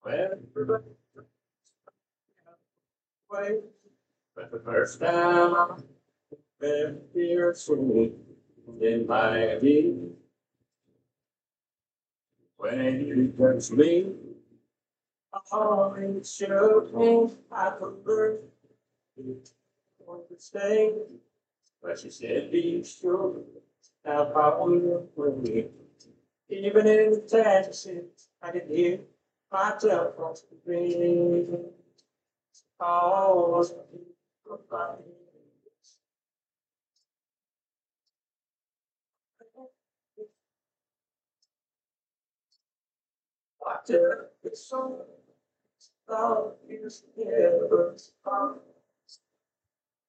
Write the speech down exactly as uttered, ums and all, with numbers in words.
Well, way, but the first time I met here sweet in my head, when you touched me, oh, it showed me I could learn to stay. But she said, be sure how I will bring you. Even in the taxi, I could hear my telephone ring. Oh, goodbye. I tell you, it's so love is never far.